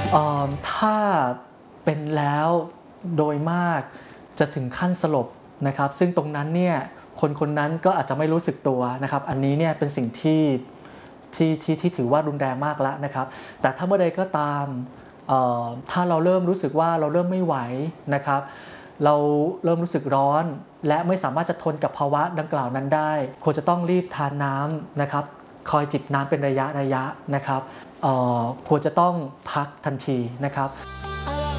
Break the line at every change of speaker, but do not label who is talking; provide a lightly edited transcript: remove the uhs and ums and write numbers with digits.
ถ้าเป็นแล้วโดยมากจะถึงขั้นสลบนะครับซึ่งตรงนั้นเนี่ยคนนั้นก็อาจจะไม่รู้สึกตัวนะครับอันนี้เนี่ยเป็นสิ่งที่ถือว่ารุนแรงมากแล้วนะครับแต่ถ้าเมื่อใดก็ตามถ้าเราเริ่มรู้สึกว่าเราเริ่มไม่ไหวนะครับเราเริ่มรู้สึกร้อนและไม่สามารถจะทนกับภาวะดังกล่าวนั้นได้ควรจะต้องรีบทานน้ำนะครับคอยจิบน้ำเป็นระยะนะครับควรจะต้องพักทันทีนะครับ